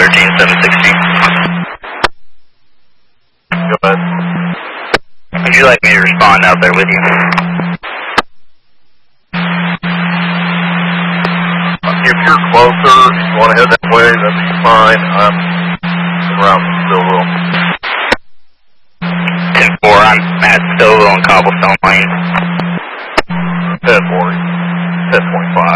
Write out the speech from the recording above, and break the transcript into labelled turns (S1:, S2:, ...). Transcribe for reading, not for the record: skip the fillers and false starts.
S1: 13760.
S2: Go ahead.
S1: Would you like me to respond out there with you?
S2: If you're closer, if you want to head that way, that'd be fine. I'm around Stillville.
S1: 10-4, I'm at Stillville and Cobblestone Lane.
S2: 10-4, 10.5.